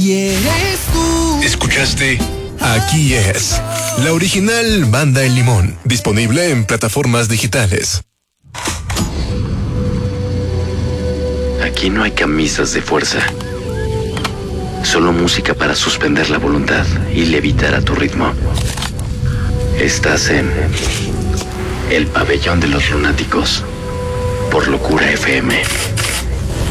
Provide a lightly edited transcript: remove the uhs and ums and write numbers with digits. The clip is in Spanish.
Y eres tú. ¿Escuchaste? Aquí es la original Banda El Limón, disponible en plataformas digitales. Aquí no hay camisas de fuerza, solo música para suspender la voluntad y levitar a tu ritmo. Estás en el pabellón de los lunáticos por Locura FM.